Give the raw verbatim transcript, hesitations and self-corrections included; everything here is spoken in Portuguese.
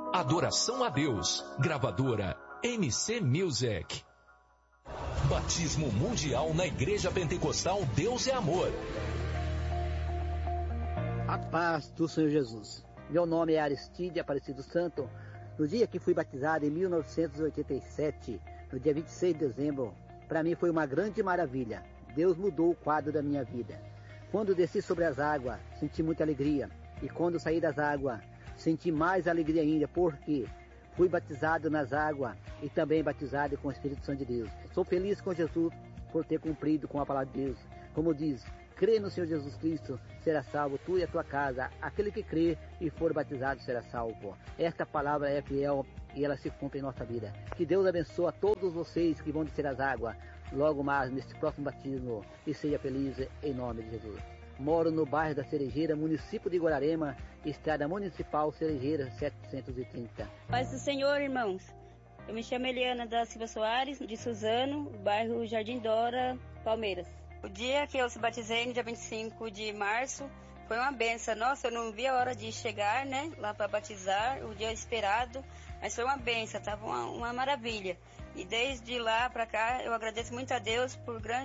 Adoração a Deus. Gravadora M C Music. Batismo mundial na Igreja Pentecostal Deus é Amor. A paz do Senhor Jesus. Meu nome é Aristide Aparecido Santo. No dia que fui batizado em mil novecentos e oitenta e sete, no dia vinte e seis de dezembro, para mim foi uma grande maravilha. Deus mudou o quadro da minha vida. Quando desci sobre as águas, senti muita alegria. E quando saí das águas, senti mais alegria ainda, porque fui batizado nas águas e também batizado com o Espírito Santo de Deus. Sou feliz com Jesus por ter cumprido com a palavra de Deus. Como diz, crê no Senhor Jesus Cristo, será salvo, tu e a tua casa. Aquele que crê e for batizado será salvo. Esta palavra é fiel e ela se cumpre em nossa vida. Que Deus abençoe a todos vocês que vão descer as águas logo mais neste próximo batismo e seja feliz em nome de Jesus. Moro no bairro da Cerejeira, município de Guararema, estrada municipal Cerejeira setecentos e trinta. Paz do Senhor, irmãos. Eu me chamo Eliana da Silva Soares, de Suzano, bairro Jardim Dora, Palmeiras. O dia que eu se batizei, no dia vinte e cinco de março, foi uma benção. Nossa, eu não vi a hora de chegar, né, lá para batizar, o dia esperado, mas foi uma benção, estava uma, uma maravilha. E desde lá para cá, eu agradeço muito a Deus por grande